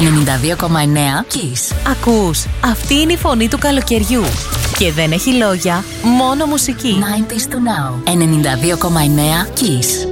92,9 Kiss. Ακούς, αυτή είναι η φωνή του καλοκαιριού. Και δεν έχει λόγια, μόνο μουσική. 90s to now. 92,9 Kiss.